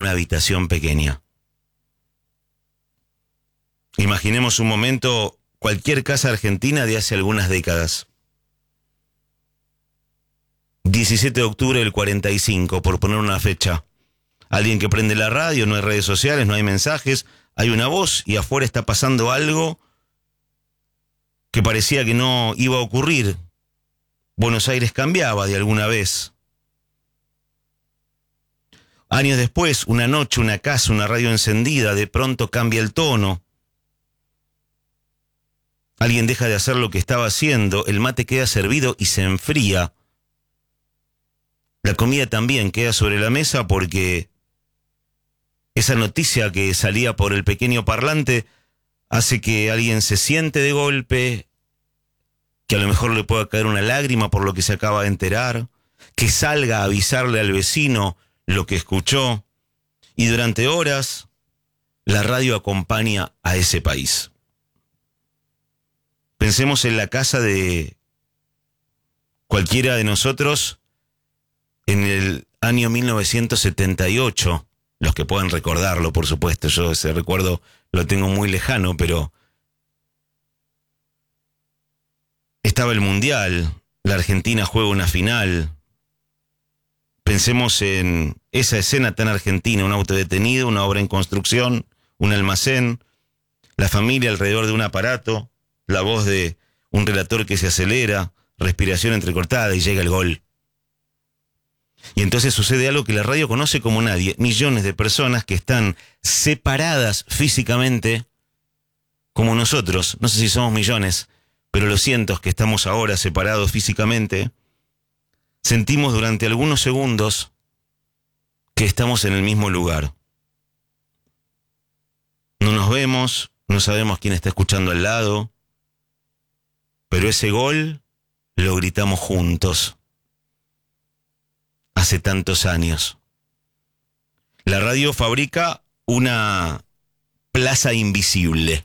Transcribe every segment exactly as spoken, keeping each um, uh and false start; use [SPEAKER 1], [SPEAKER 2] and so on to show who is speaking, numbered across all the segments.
[SPEAKER 1] una habitación pequeña. Imaginemos un momento cualquier casa argentina de hace algunas décadas. diecisiete de octubre del cuarenta y cinco, por poner una fecha. Alguien que prende la radio, no hay redes sociales, no hay mensajes, hay una voz y afuera está pasando algo que parecía que no iba a ocurrir. Buenos Aires cambiaba de alguna vez. Años después, una noche, una casa, una radio encendida, de pronto cambia el tono. Alguien deja de hacer lo que estaba haciendo, el mate queda servido y se enfría. La comida también queda sobre la mesa porque esa noticia que salía por el pequeño parlante hace que alguien se siente de golpe, que a lo mejor le pueda caer una lágrima por lo que se acaba de enterar, que salga a avisarle al vecino lo que escuchó, y durante horas la radio acompaña a ese país. Pensemos en la casa de cualquiera de nosotros en el año mil novecientos setenta y ocho, los que puedan recordarlo, por supuesto, yo ese recuerdo lo tengo muy lejano, pero estaba el Mundial, la Argentina juega una final. Pensemos en esa escena tan argentina, un auto detenido, una obra en construcción, un almacén, la familia alrededor de un aparato, la voz de un relator que se acelera, respiración entrecortada y llega el gol. Y entonces sucede algo que la radio conoce como nadie. Millones de personas que están separadas físicamente como nosotros. No sé si somos millones, pero los cientos que estamos ahora separados físicamente, sentimos durante algunos segundos que estamos en el mismo lugar. No nos vemos, no sabemos quién está escuchando al lado, pero ese gol lo gritamos juntos. Hace tantos años. La radio fabrica una plaza invisible.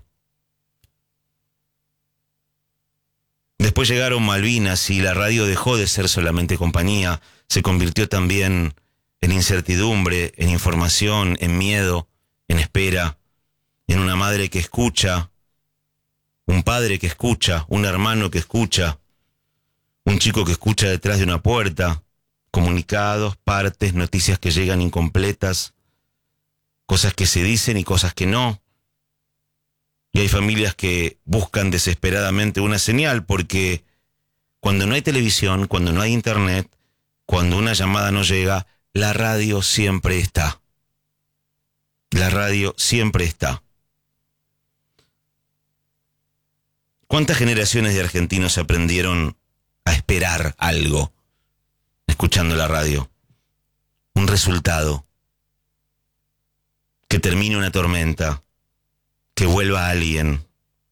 [SPEAKER 1] Después llegaron Malvinas y la radio dejó de ser solamente compañía, se convirtió también en incertidumbre, en información, en miedo, en espera, en una madre que escucha, un padre que escucha, un hermano que escucha, un chico que escucha detrás de una puerta, comunicados, partes, noticias que llegan incompletas, cosas que se dicen y cosas que no. Y hay familias que buscan desesperadamente una señal porque cuando no hay televisión, cuando no hay internet, cuando una llamada no llega, la radio siempre está. La radio siempre está. ¿Cuántas generaciones de argentinos aprendieron a esperar algo escuchando la radio? Un resultado. Que termine una tormenta. Que vuelva alguien.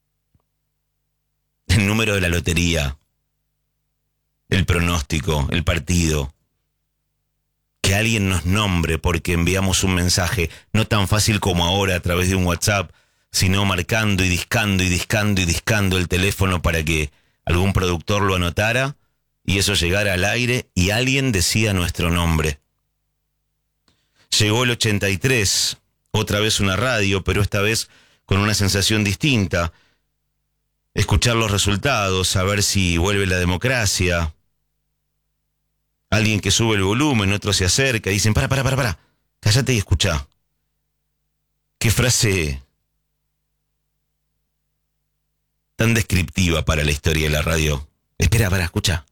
[SPEAKER 1] El número de la lotería. El pronóstico, el partido. Que alguien nos nombre porque enviamos un mensaje, no tan fácil como ahora a través de un WhatsApp, sino marcando y discando y discando y discando el teléfono para que algún productor lo anotara y eso llegara al aire y alguien decía nuestro nombre. Llegó el ochenta y tres, otra vez una radio, pero esta vez con una sensación distinta. Escuchar los resultados, saber si vuelve la democracia. Alguien que sube el volumen, otro se acerca y dicen, para, para, para, para, cállate y escuchá. Qué frase tan descriptiva para la historia de la radio. Espera, para, escucha.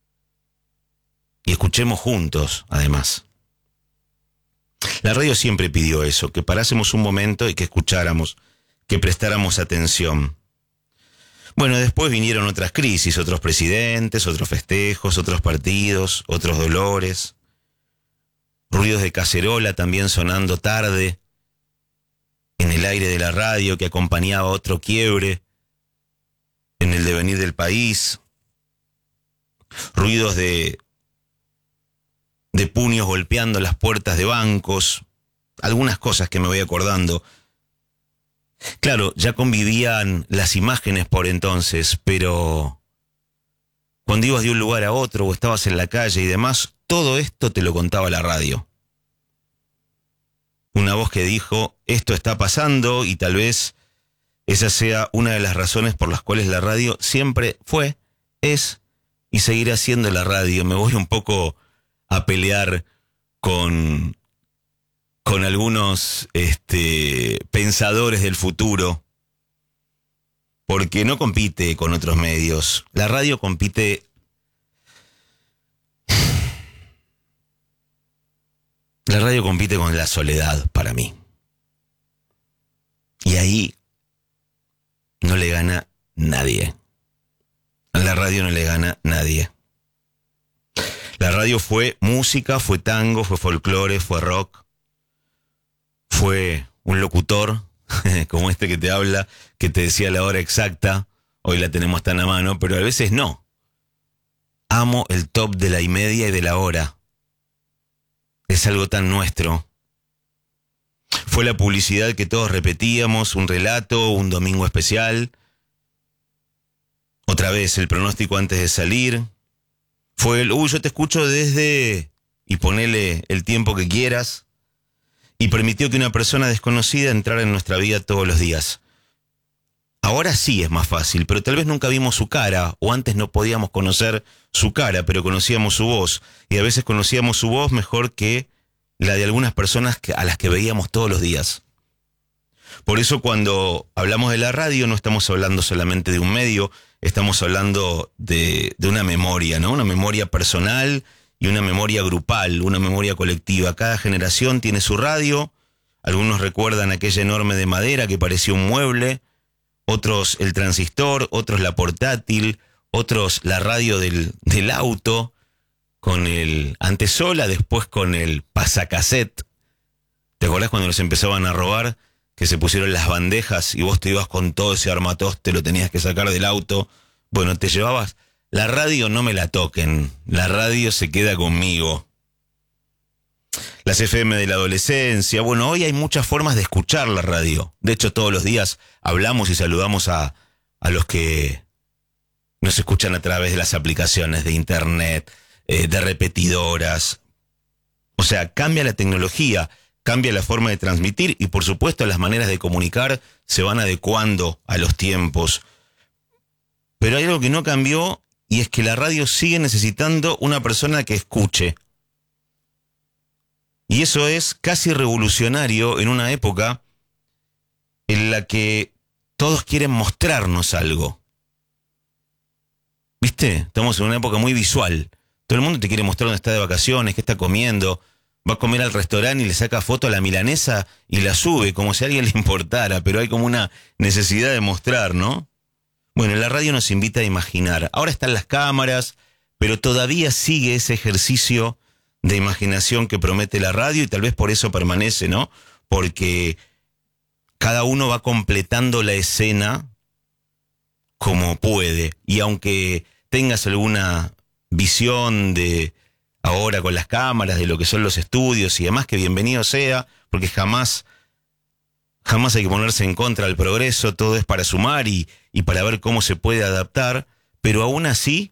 [SPEAKER 1] Y escuchemos juntos, además. La radio siempre pidió eso, que parásemos un momento y que escucháramos, que prestáramos atención. Bueno, después vinieron otras crisis, otros presidentes, otros festejos, otros partidos, otros dolores. Ruidos de cacerola también sonando tarde en el aire de la radio que acompañaba otro quiebre en el devenir del país. Ruidos de, de puños golpeando las puertas de bancos. Algunas cosas que me voy acordando. Claro, ya convivían las imágenes por entonces, pero cuando ibas de un lugar a otro o estabas en la calle y demás, todo esto te lo contaba la radio. una voz que dijo, esto está pasando, y tal vez esa sea una de las razones por las cuales la radio siempre fue, es y seguirá siendo la radio. Me voy un poco a pelear con, con algunos este, pensadores del futuro, porque no compite con otros medios. La radio compite... La radio compite con la soledad para mí. Y ahí no le gana nadie. A la radio no le gana nadie. La radio fue música, fue tango, fue folclore, fue rock. Fue un locutor, como este que te habla, que te decía la hora exacta. Hoy la tenemos tan a mano, pero a veces no. Amo el top de la y media y de la hora. Es algo tan nuestro. Fue la publicidad que todos repetíamos, un relato, un domingo especial. Otra vez el pronóstico antes de salir. Fue el, uy, yo te escucho desde... y ponele el tiempo que quieras. Y permitió que una persona desconocida entrara en nuestra vida todos los días. Ahora sí es más fácil, pero tal vez nunca vimos su cara, o antes no podíamos conocer su cara, pero conocíamos su voz, y a veces conocíamos su voz mejor que la de algunas personas que, a las que veíamos todos los días. Por eso cuando hablamos de la radio no estamos hablando solamente de un medio, estamos hablando de, de una memoria, ¿no? Una memoria personal y una memoria grupal, una memoria colectiva. Cada generación tiene su radio, algunos recuerdan aquella enorme de madera que parecía un mueble, otros el transistor, otros la portátil, otros la radio del, del auto, con el antesola, después con el pasacassette. ¿Te acordás cuando los empezaban a robar? Que se pusieron las bandejas y vos te ibas con todo ese armatoste, lo tenías que sacar del auto. Bueno, te llevabas... La radio no me la toquen, la radio se queda conmigo. Las F M de la adolescencia. Bueno, hoy hay muchas formas de escuchar la radio. De hecho, todos los días hablamos y saludamos a, a los que nos escuchan a través de las aplicaciones de internet, eh, de repetidoras. O sea, cambia la tecnología, cambia la forma de transmitir y, por supuesto, las maneras de comunicar se van adecuando a los tiempos. Pero hay algo que no cambió y es que la radio sigue necesitando una persona que escuche. Y eso es casi revolucionario en una época en la que todos quieren mostrarnos algo. ¿Viste? Estamos en una época muy visual. Todo el mundo te quiere mostrar dónde está de vacaciones, qué está comiendo. Va a comer al restaurante y le saca foto a la milanesa y la sube, como si a alguien le importara. Pero hay como una necesidad de mostrar, ¿no? Bueno, la radio nos invita a imaginar. Ahora están las cámaras, pero todavía sigue ese ejercicio de imaginación que promete la radio y tal vez por eso permanece, ¿no? Porque cada uno va completando la escena como puede. Y aunque tengas alguna visión de ahora con las cámaras, de lo que son los estudios y demás, que bienvenido sea, porque jamás, jamás hay que ponerse en contra del progreso, todo es para sumar y, y para ver cómo se puede adaptar, pero aún así,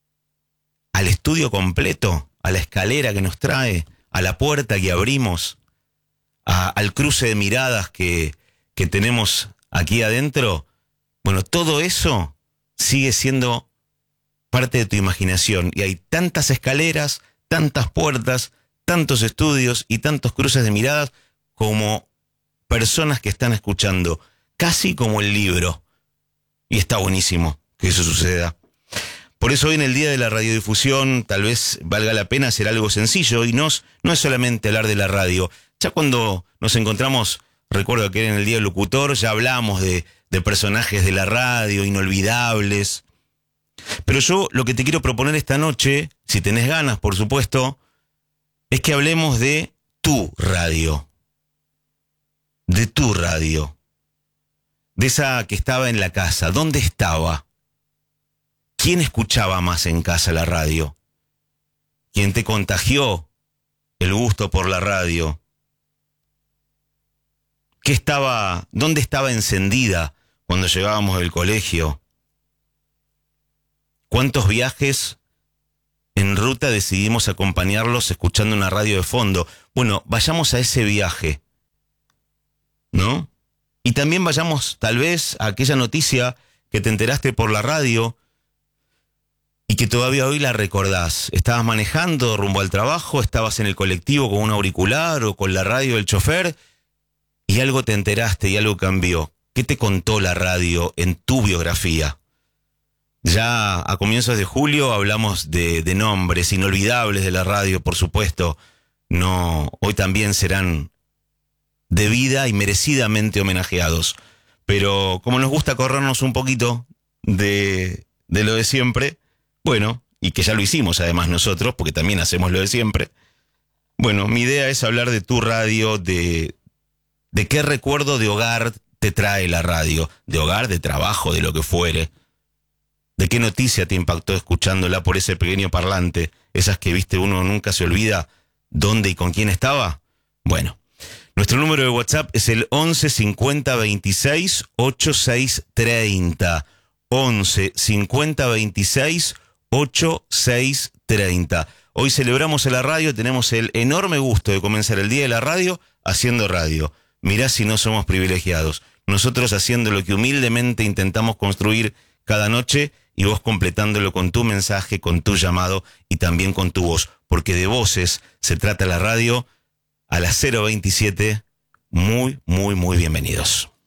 [SPEAKER 1] al estudio completo, a la escalera que nos trae, a la puerta que abrimos, a, al cruce de miradas que, que tenemos aquí adentro, bueno, todo eso sigue siendo parte de tu imaginación. Y hay tantas escaleras, tantas puertas, tantos estudios y tantos cruces de miradas como personas que están escuchando, casi como el libro. Y está buenísimo que eso suceda. Por eso hoy en el Día de la Radiodifusión tal vez valga la pena hacer algo sencillo y no, no es solamente hablar de la radio. Ya cuando nos encontramos, recuerdo que era en el Día del Locutor, ya hablamos de, de personajes de la radio, inolvidables. Pero yo lo que te quiero proponer esta noche, si tenés ganas por supuesto, es que hablemos de tu radio. De tu radio. De esa que estaba en la casa. ¿Dónde estaba? ¿Quién escuchaba más en casa la radio? ¿Quién te contagió el gusto por la radio? ¿Qué estaba, dónde estaba encendida cuando llegábamos del colegio? ¿Cuántos viajes en ruta decidimos acompañarlos escuchando una radio de fondo? Bueno, vayamos a ese viaje ¿no? Y también vayamos tal vez a aquella noticia que te enteraste por la radio y que todavía hoy la recordás. Estabas manejando rumbo al trabajo, estabas en el colectivo con un auricular o con la radio del chofer y algo te enteraste y algo cambió. ¿Qué te contó la radio en tu biografía? Ya a comienzos de julio hablamos de, de nombres inolvidables de la radio, por supuesto. No, hoy también serán debida y merecidamente homenajeados. Pero como nos gusta corrernos un poquito de, de lo de siempre, bueno, y que ya lo hicimos además nosotros, porque también hacemos lo de siempre. Bueno, mi idea es hablar de tu radio, de, de qué recuerdo de hogar te trae la radio, de hogar, de trabajo, de lo que fuere. ¿De qué noticia te impactó escuchándola por ese pequeño parlante? Esas que viste uno nunca se olvida dónde y con quién estaba. Bueno, nuestro número de WhatsApp es el once cincuenta veintiséis ochenta y seis treinta. once cincuenta veintiséis ochenta y seis treinta. Hoy celebramos en la radio, tenemos el enorme gusto de comenzar el día de la radio haciendo radio. Mirá si no somos privilegiados. Nosotros haciendo lo que humildemente intentamos construir cada noche y vos completándolo con tu mensaje, con tu llamado y también con tu voz. Porque de voces se trata la radio. A las cero veintisiete, muy, muy, muy bienvenidos.